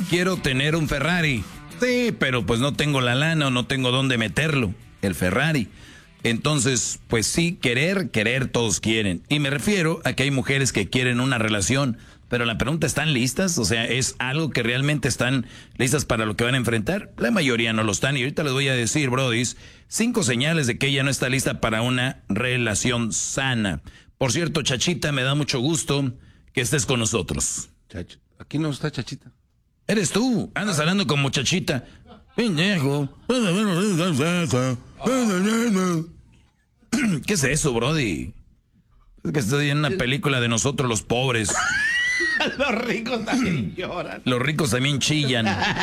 quiero tener un Ferrari. Sí, pero pues no tengo la lana o no tengo dónde meterlo, el Ferrari. Entonces, pues sí, querer todos quieren. Y me refiero a que hay mujeres que quieren una relación, pero la pregunta, ¿están listas? O sea, ¿es algo que realmente están listas para lo que van a enfrentar? La mayoría no lo están. Y ahorita les voy a decir, brodis, 5 señales de que ella no está lista para una relación sana. Por cierto, Chachita, me da mucho gusto que estés con nosotros. Aquí no está Chachita. Eres tú, andas hablando como Chachita. Pendejo. ¿Qué es eso, brody? Es que estoy en una película de nosotros los pobres. Los ricos también lloran. Los ricos también chillan.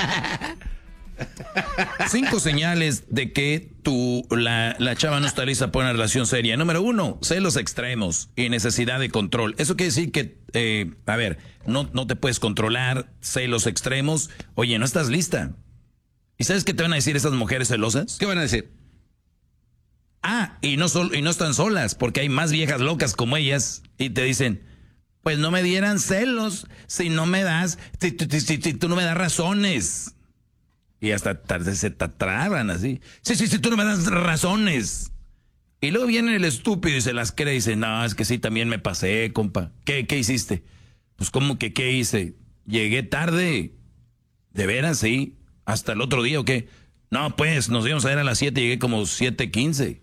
5 señales de que la chava no está lista para una relación seria. Número 1, celos extremos y necesidad de control. Eso quiere decir que, no te puedes controlar, celos extremos. Oye, no estás lista. ¿Y sabes qué te van a decir esas mujeres celosas? ¿Qué van a decir? Y no están solas, porque hay más viejas locas como ellas y te dicen, pues no me dieran celos si no me das, si tú no me das razones. Y hasta se te traban así. Sí, tú no me das razones. Y luego viene el estúpido y se las cree y dice, no, es que sí, también me pasé, compa. ¿Qué hiciste? Pues, ¿cómo que qué hice? Llegué tarde. ¿De veras? Sí. ¿Hasta el otro día o qué? No, pues, nos íbamos a ver a las 7 y llegué como 7:15.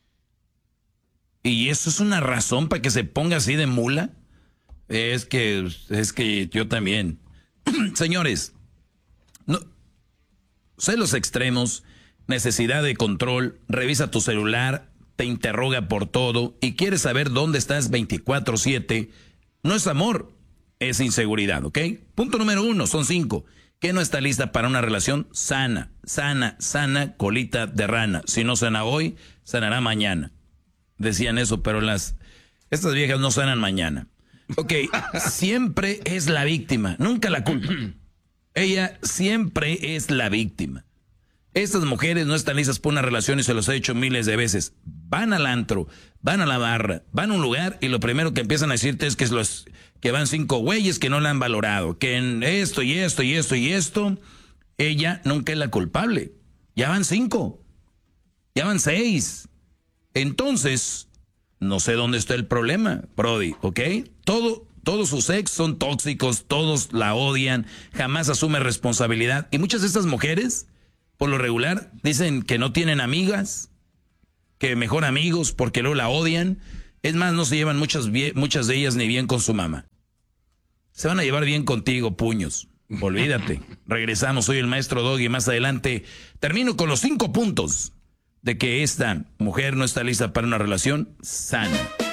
¿Y eso es una razón para que se ponga así de mula? Es que yo también. Señores, no, celos extremos, necesidad de control, revisa tu celular, te interroga por todo y quieres saber dónde estás 24/7. No es amor, es inseguridad, ¿ok? Punto número 1, son 5. Que no está lista para una relación sana, colita de rana. Si no sana hoy, sanará mañana. Decían eso, pero estas viejas no sanan mañana. Ok, siempre es la víctima, nunca la culpa. Ella siempre es la víctima. Estas mujeres no están listas para una relación y se los he dicho miles de veces. Van al antro, van a la barra, van a un lugar y lo primero que empiezan a decirte es que van 5 güeyes que no la han valorado, que en esto y esto y esto y esto, ella nunca es la culpable. Ya van 5, ya van 6. Entonces, no sé dónde está el problema, brody, ¿ok? Todos sus ex son tóxicos, todos la odian, jamás asume responsabilidad. Y muchas de estas mujeres, por lo regular, dicen que no tienen amigas, que mejor amigos porque luego la odian. Es más, no se llevan muchas de ellas ni bien con su mamá. Se van a llevar bien contigo, puños. Olvídate. Regresamos, soy el maestro Doggy. Más adelante termino con los 5 puntos de que esta mujer no está lista para una relación sana.